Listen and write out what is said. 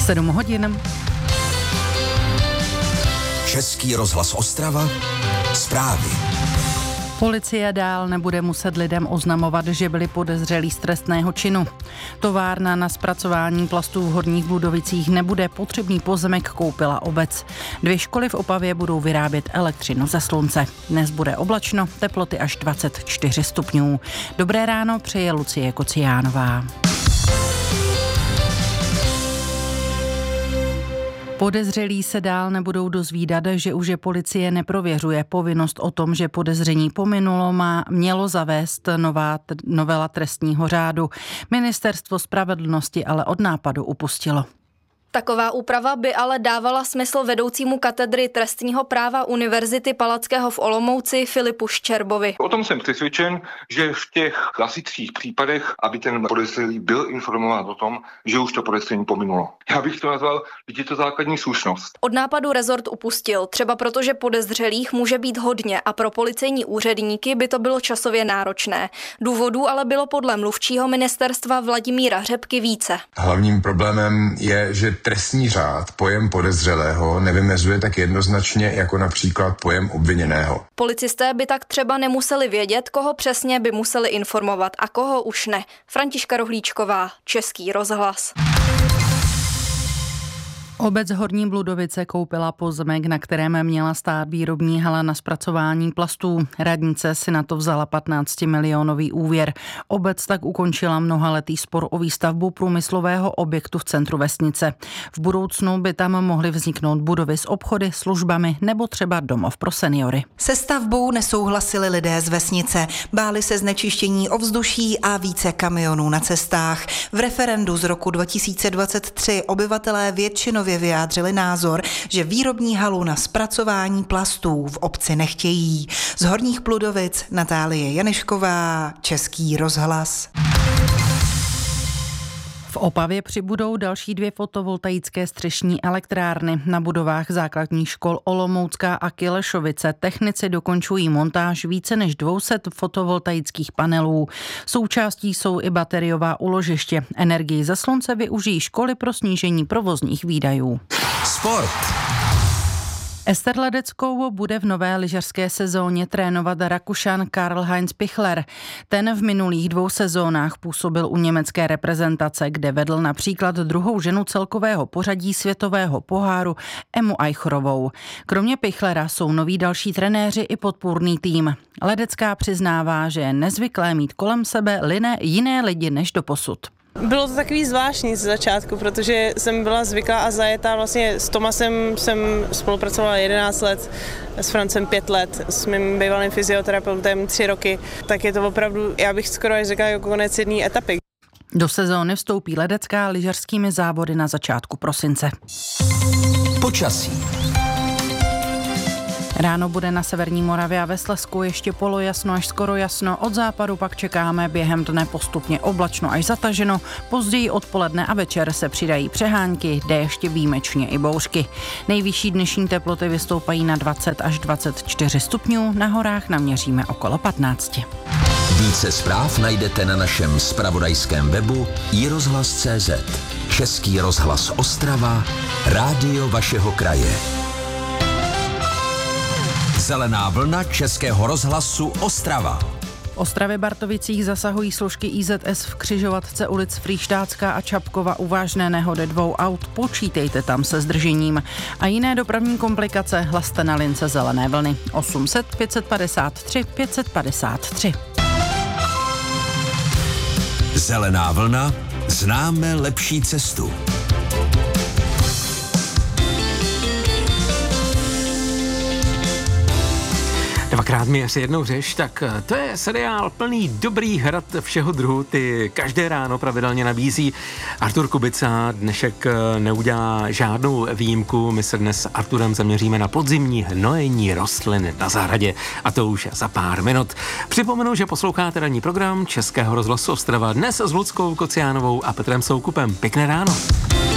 7 hodin. Český rozhlas Ostrava, zprávy. Policie dál nebude muset lidem oznamovat, že byli podezřelí z trestného činu. Továrna na zpracování plastů v Horních Bludovicích nebude, potřebný pozemek koupila obec. 2 školy v Opavě budou vyrábět elektřinu ze slunce. Dnes bude oblačno, teploty až 24 stupňů. Dobré ráno přeje Lucie Kociánová. Podezřelí se dál nebudou dozvídat, že už je policie neprověřuje. Povinnost o tom, že podezření pominulo, mělo zavést novela trestního řádu. Ministerstvo spravedlnosti ale od nápadu upustilo. Taková úprava by ale dávala smysl vedoucímu katedry trestního práva Univerzity Palackého v Olomouci Filipu Ščerbovi. O tom jsem přesvědčen, že v těch klasických případech, aby ten podezřelý byl informován o tom, že už to podezření pominulo. Já bych to nazval, že je to základní slušnost. Od nápadu rezort upustil, třeba protože podezřelých může být hodně a pro policejní úředníky by to bylo časově náročné. Důvodů ale bylo podle mluvčího ministerstva Vladimíra Řepky více. Hlavním problémem je, že trestní řád pojem podezřelého nevymezuje tak jednoznačně jako například pojem obviněného. Policisté by tak třeba nemuseli vědět, koho přesně by museli informovat a koho už ne. Františka Rohlíčková, Český rozhlas. Obec Horní Bludovice koupila pozemek, na kterém měla stát výrobní hala na zpracování plastů. Radnice si na to vzala 15milionový úvěr. Obec tak ukončila mnohaletý spor o výstavbu průmyslového objektu v centru vesnice. V budoucnu by tam mohly vzniknout budovy s obchody, službami nebo třeba domov pro seniory. Se stavbou nesouhlasili lidé z vesnice. Báli se znečištění ovzduší a více kamionů na cestách. V referendu z roku 2023 obyvatelé většinově vyjádřili názor, že výrobní halu na zpracování plastů v obci nechtějí. Z Horních Bludovic Natálie Janešková, Český rozhlas. V Opavě přibudou další 2 fotovoltaické střešní elektrárny. Na budovách základních škol Olomoucká a Kilešovice technici dokončují montáž více než 200 fotovoltaických panelů. Součástí jsou i bateriová úložiště. Energii ze slunce využijí školy pro snížení provozních výdajů. Sport. Ester Ledeckou bude v nové lyžařské sezóně trénovat Rakušan Karl-Heinz Pichler. Ten v minulých 2 sezónách působil u německé reprezentace, kde vedl například druhou ženu celkového pořadí světového poháru Emu Eicherovou. Kromě Pichlera jsou noví další trenéři i podpůrný tým. Ledecká přiznává, že je nezvyklé mít kolem sebe jiné lidi než doposud. Bylo to takový zvláštní ze začátku, protože jsem byla zvyklá a zajetá. Vlastně s Tomasem jsem spolupracovala 11 let, s Francem 5 let, s mým bývalým fyzioterapeutem 3 roky. Tak je to opravdu, já bych skoro až řekla, jako konec jedné etapy. Do sezóny vstoupí Ledecká lyžařskými závody na začátku prosince. Počasí. Ráno bude na severní Moravě a ve Slezsku ještě polojasno až skoro jasno. Od západu pak čekáme během dne postupně oblačno až zataženo. Později odpoledne a večer se přidají přehánky, déšť, výjimečně i bouřky. Nejvyšší dnešní teploty vystoupají na 20 až 24 stupňů, na horách naměříme okolo 15. Více zpráv najdete na našem zpravodajském webu iRozhlas.cz. Český rozhlas Ostrava, rádio vašeho kraje. Zelená vlna Českého rozhlasu Ostrava. V Ostravě Bartovicích zasahují složky IZS v křižovatce ulic Frýštácká a Čapkova u vážné nehody 2 aut. Počítejte tam se zdržením. A jiné dopravní komplikace hlaste na lince Zelené vlny 800 553 553. Zelená vlna, známe lepší cestu. Dvakrát měř, jednou řeš, tak to je seriál plný dobrých hrad všeho druhu, ty každé ráno pravidelně nabízí Artur Kubica. Dnešek neudělá žádnou výjimku, my se dnes s Arturem zaměříme na podzimní hnojení rostlin na zahradě a to už za pár minut. Připomenu, že posloucháte ranní program Českého rozhlasu Ostrava dnes s Luckou Kociánovou a Petrem Soukupem. Pěkné ráno.